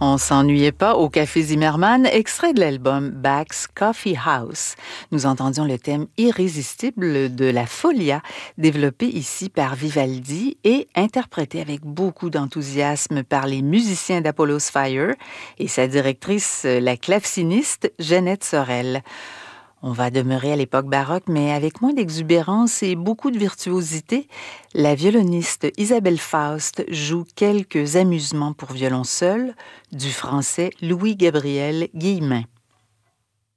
On s'ennuyait pas au Café Zimmermann, extrait de l'album Bach's Coffee House. Nous entendions le thème irrésistible de la Folia, développé ici par Vivaldi et interprété avec beaucoup d'enthousiasme par les musiciens d'Apollo's Fire et sa directrice, la claveciniste Jeannette Sorel. On va demeurer à l'époque baroque, mais avec moins d'exubérance et beaucoup de virtuosité. La violoniste Isabelle Faust joue quelques amusements pour violon seul du français Louis-Gabriel Guillemin.